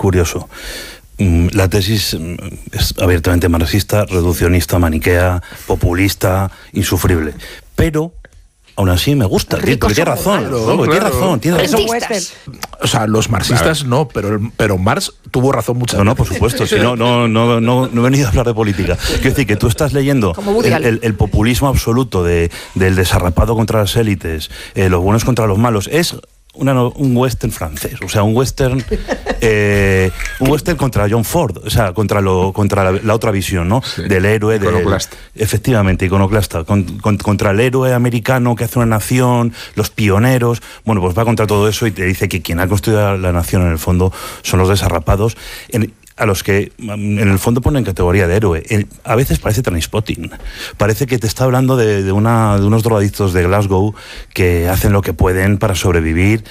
curioso. La tesis es abiertamente marxista, reduccionista, maniquea, populista, insufrible. Pero aún así me gusta, tiene razón. Tiene razón. O sea, los marxistas no, pero Marx tuvo razón muchas veces. No, por supuesto. Si no he venido a hablar de política. Quiero decir que tú estás leyendo el populismo absoluto del desarrapado contra las élites, los buenos contra los malos. Es un western francés, o sea, un western contra John Ford, o sea, contra la otra visión, ¿no? Sí, del héroe, iconoclasta. Efectivamente, iconoclasta, contra el héroe americano que hace una nación, los pioneros. Bueno, pues va contra todo eso y te dice que quien ha construido la nación en el fondo son los desarrapados, a los que en el fondo ponen categoría de héroe. A veces parece Trainspotting. Parece que te está hablando de unos drogadictos de Glasgow que hacen lo que pueden para sobrevivir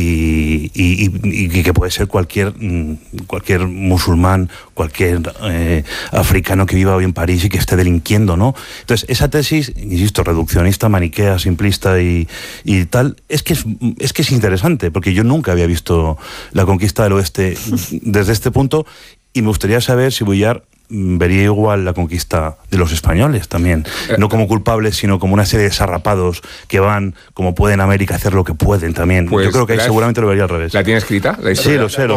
y que puede ser cualquier musulmán, cualquier africano que viva hoy en París y que esté delinquiendo, ¿no? Entonces, esa tesis, insisto, reduccionista, maniquea, simplista y tal, es que es interesante, porque yo nunca había visto la conquista del oeste desde este punto. Y me gustaría saber si Vuillard vería igual la conquista de los españoles también, no como culpables, sino como una serie de desarrapados que van, como pueden, a América, a hacer lo que pueden también. Pues yo creo que ahí seguramente lo vería al revés. ¿La tiene escrita? La sí, lo sé.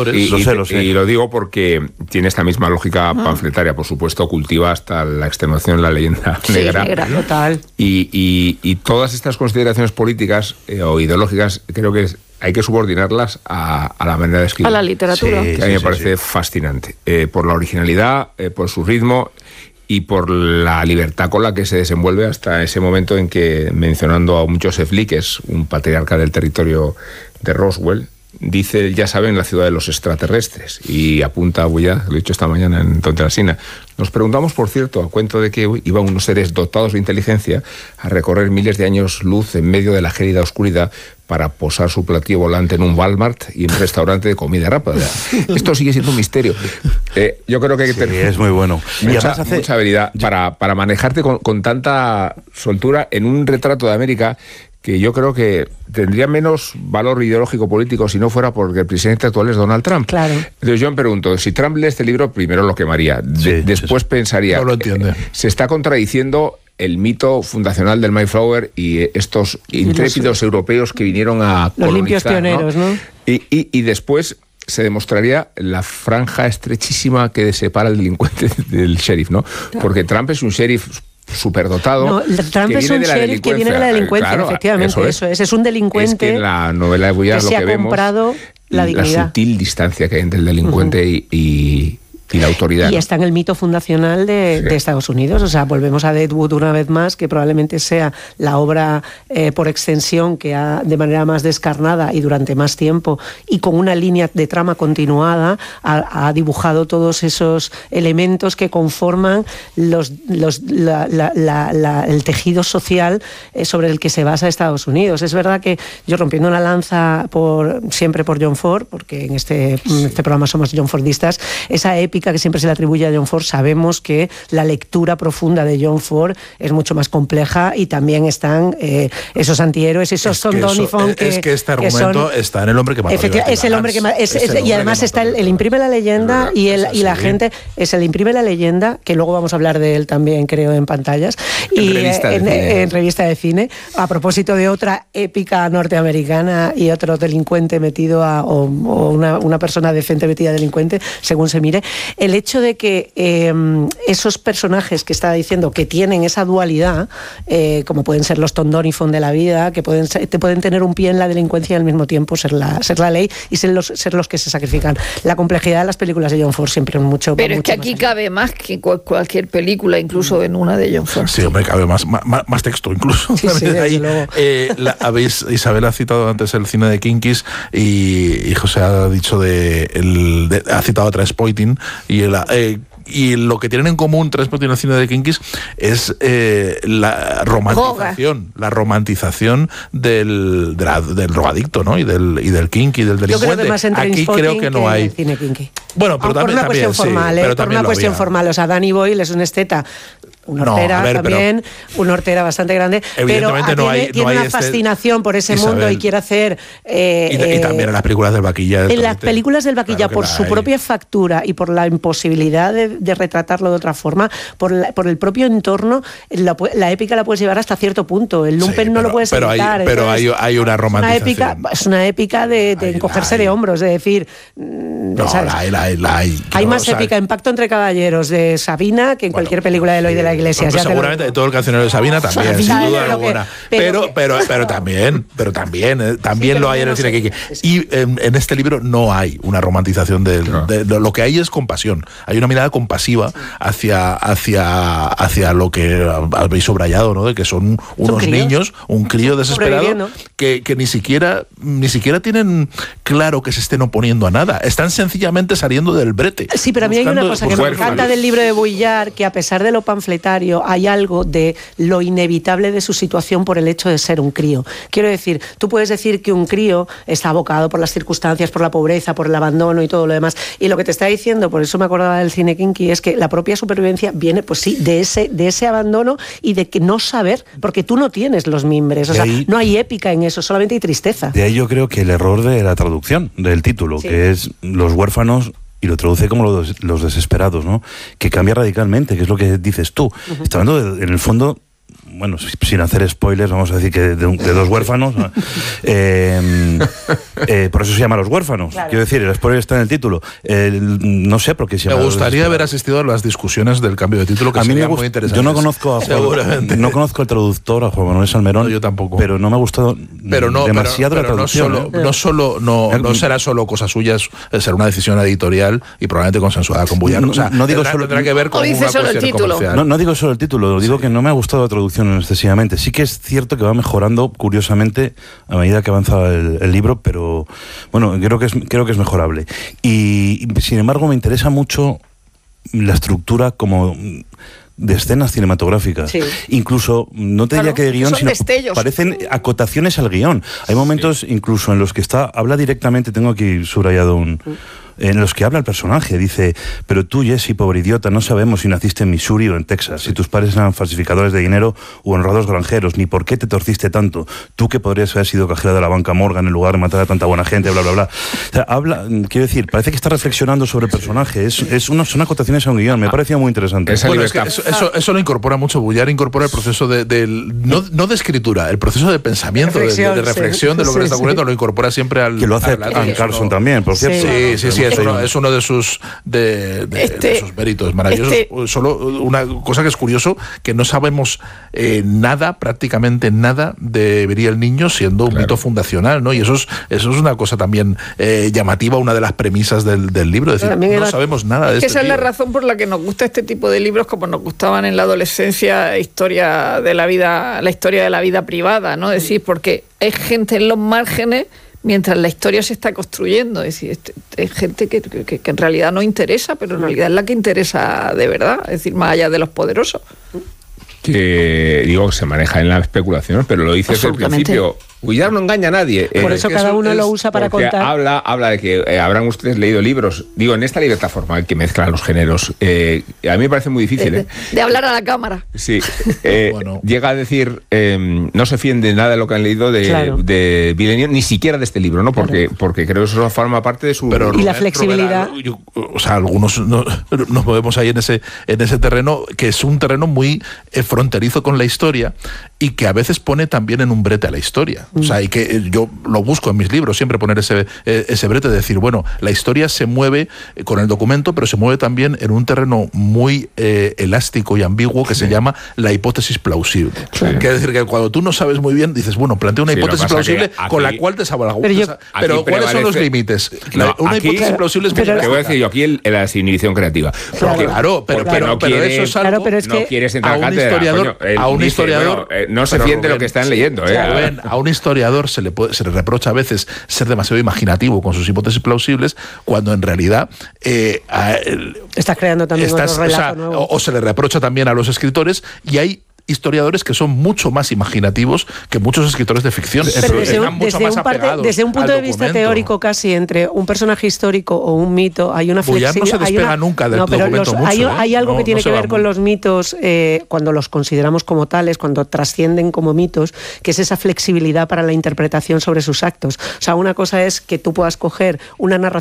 Y lo digo porque tiene esta misma lógica panfletaria, por supuesto, cultiva hasta la extenuación la leyenda negra. Negra, total. Y todas estas consideraciones políticas o ideológicas, creo que hay que subordinarlas a la manera de escribir. A la literatura. Que a mí me parece fascinante. Por la originalidad, por su ritmo y por la libertad con la que se desenvuelve hasta ese momento en que, mencionando a Joseph Lee, que es un patriarca del territorio de Roswell, dice, ya saben, la ciudad de los extraterrestres, y apunta a Vuillard, lo he dicho esta mañana en Tonte Alsina. Nos preguntamos, por cierto, a cuento de que iban unos seres dotados de inteligencia a recorrer miles de años luz en medio de la gélida oscuridad para posar su platillo volante en un Walmart y en un restaurante de comida rápida. Esto sigue siendo un misterio. Yo creo que hay que tener es muy bueno. mucha habilidad para manejarte con tanta soltura en un retrato de América que yo creo que tendría menos valor ideológico político si no fuera porque el presidente actual es Donald Trump. Claro. Entonces yo me pregunto, si Trump lee este libro, primero lo quemaría, después pensaría, no lo entiende. Se está contradiciendo el mito fundacional del Mayflower y estos intrépidos europeos que vinieron a colonizar, los limpios pioneros, ¿no? Y después se demostraría la franja estrechísima que separa al delincuente del sheriff, ¿no? Claro. Porque Trump es un sheriff superdotado. No, Trump es un sheriff que viene de la delincuencia, claro, efectivamente, eso es un delincuente. Es que en la novela de Vuillard lo que vemos, comprado la dignidad, la sutil distancia que hay entre el delincuente y la autoridad. Y está en el mito fundacional de Estados Unidos. O sea, volvemos a Deadwood una vez más, que probablemente sea la obra por extensión que ha, de manera más descarnada y durante más tiempo, y con una línea de trama continuada, ha dibujado todos esos elementos que conforman el tejido social sobre el que se basa Estados Unidos. Es verdad que yo, rompiendo una lanza siempre por John Ford, porque en este programa somos John Fordistas, esa épica que siempre se le atribuye a John Ford, sabemos que la lectura profunda de John Ford es mucho más compleja, y también están esos antihéroes, esos Tom Doniphan es que este argumento está en El hombre que mató. Es el hombre que mató. Y además está el imprime la leyenda y la gente, es el imprime la leyenda, que luego vamos a hablar de él también, creo, en pantallas y en revista de cine, a propósito de otra épica norteamericana y otro delincuente metido o una persona decente metida a delincuente, según se mire. El hecho de que esos personajes que estaba diciendo que tienen esa dualidad, como pueden ser los Tom Doniphan de la vida, que pueden tener un pie en la delincuencia y al mismo tiempo ser la ley y ser los que se sacrifican. La complejidad de las películas de John Ford siempre mucho. Pero es que aquí cabe más que cualquier película, incluso en una de John Ford. Sí, hombre, cabe más texto incluso. Sí, ahí, Isabel ha citado antes el cine de Kinkis y José ha dicho ha citado a Trainspotting. Y lo que tienen en común Trainspotting y el cine de Kinkis es la romantización del drogadicto, ¿no? y del kinky, del delincuente. Yo creo que más en Aquí creo que no hay cine kinky. Bueno, pero por una cuestión formal, pero por una cuestión formal. O sea, Danny Boyle es un esteta una hortera también, una hortera bastante grande, pero tiene una fascinación por ese mundo y quiere hacer... y también en las películas del Vaquilla. En las películas del Vaquilla, por su propia factura y por la imposibilidad de retratarlo de otra forma, por el propio entorno, la épica la puedes llevar hasta cierto punto. El lumpen no lo puedes evitar. Pero hay una romantización. Es una épica de encogerse de hombros, de decir... hay más épica en Pacto entre Caballeros de Sabina que en cualquier película de Eloy de la Iglesia. Pues seguramente todo el cancionero de Sabina también, sin duda alguna. Pero también lo hay en el cine Kinky. Y en este libro no hay una romantización de lo que hay es compasión. Hay una mirada compasiva hacia lo que habéis subrayado, ¿no? De que son unos niños, un crío desesperado que ni siquiera tienen claro que se estén oponiendo a nada. Están sencillamente saliendo del brete. Sí, pero a mí hay una cosa que me encanta del libro de Vuillard, que a pesar de lo panfletario hay algo de lo inevitable de su situación por el hecho de ser un crío. Quiero decir, tú puedes decir que un crío está abocado por las circunstancias, por la pobreza, por el abandono y todo lo demás. Y lo que te está diciendo, por eso me acordaba del cine kinky, es que la propia supervivencia viene, pues sí, de ese abandono y de que no saber, porque tú no tienes los mimbres. O sea, no hay épica en eso, solamente hay tristeza. De ahí yo creo que el error de la traducción del título, que es Los huérfanos, y lo traduce como los desesperados, ¿no? Que cambia radicalmente, que es lo que dices tú. Está hablando en el fondo, bueno, sin hacer spoilers, vamos a decir que de dos huérfanos. Por eso se llama Los huérfanos. Claro. Quiero decir, el spoiler está en el título. No sé por qué se llama. Me gustaría haber asistido a las discusiones del cambio de título, que a mí serían muy interesantes. Yo no conozco no conozco al traductor, a Juan Manuel Salmerón. No, yo tampoco. Pero no me ha gustado demasiado la traducción. No será solo cosa suya, será una decisión editorial y probablemente consensuada con Vuillard. O sea, no digo solo, tendrá que ver con una cuestión comercial. No digo solo el título, digo que no me ha gustado la traducción excesivamente. Sí que es cierto que va mejorando curiosamente a medida que avanza el libro, pero bueno, creo que es mejorable. Y sin embargo me interesa mucho la estructura como de escenas cinematográficas. Sí. Incluso, no te diría que de guión, sino parecen acotaciones al guión. Hay momentos incluso en los que habla directamente, tengo aquí subrayado en los que habla el personaje, dice: pero tú, Jesse, pobre idiota, no sabemos si naciste en Missouri o en Texas, si tus padres eran falsificadores de dinero o honrados granjeros, ni por qué te torciste tanto, tú que podrías haber sido cajera de la banca Morgan en lugar de matar a tanta buena gente, bla, bla, bla. O sea, quiero decir, parece que está reflexionando sobre el personaje, son acotaciones a un guión, me pareció muy interesante. Bueno, es que eso lo incorpora mucho, Vuillard incorpora el proceso no de escritura, el proceso de pensamiento, de reflexión de lo que le está ocurriendo, lo incorpora siempre al... Que lo hace Anne Carson también, por cierto. Sí, es uno de sus méritos maravillosos. Solo una cosa que es curioso, que no sabemos prácticamente nada de Vería el niño, siendo un mito fundacional, ¿no? Y eso es una cosa también llamativa, una de las premisas del libro, es decir, no sabemos nada de esto. Esa es la razón por la que nos gusta este tipo de libros, como nos gustaban en la adolescencia, la historia de la vida privada, ¿no? Es decir, porque hay gente en los márgenes mientras la historia se está construyendo. Es decir, hay gente que en realidad no interesa, pero en realidad es la que interesa de verdad, es decir, más allá de los poderosos. Que se maneja en la especulación, pero lo dice desde el principio. Vuillard no engaña a nadie. Por eso cada uno lo usa para contar. Habla de que habrán ustedes leído libros, en esta libertad formal que mezcla los géneros. A mí me parece muy difícil. De hablar a la cámara. Sí. Llega a decir, no se fíen de nada de lo que han leído de Villeneuve, ni siquiera de este libro, ¿no? Porque creo que eso forma parte de su... Y la flexibilidad. Algunos nos movemos ahí en ese terreno, que es un terreno muy fronterizo con la historia y que a veces pone también en un brete a la historia. O sea, y que yo lo busco en mis libros, siempre poner ese brete de decir, bueno, la historia se mueve con el documento, pero se mueve también en un terreno muy elástico y ambiguo que se llama la hipótesis plausible. Claro. Quiere decir que cuando tú no sabes muy bien, dices, bueno, planteo una hipótesis plausible con la cual te salvaguardas. Pero ¿cuáles son los límites? Una hipótesis plausible es... Te voy a decir yo aquí la desinhibición creativa. Claro, pero eso es algo... No quieres entrar a un historiador no se fíen de lo que están leyendo. A un historiador se le reprocha a veces ser demasiado imaginativo con sus hipótesis plausibles, cuando en realidad estás creando también otro relato nuevo. O se le reprocha también a los escritores, y hay historiadores que son mucho más imaginativos que muchos escritores de ficción. Pero desde un punto de vista teórico casi, entre un personaje histórico o un mito, hay una flexibilidad. Bouillard no se despega nunca del documento mucho. Hay algo que tiene que ver con los mitos, cuando los consideramos como tales, cuando trascienden como mitos, que es esa flexibilidad para la interpretación sobre sus actos. O sea, una cosa es que tú puedas coger una narración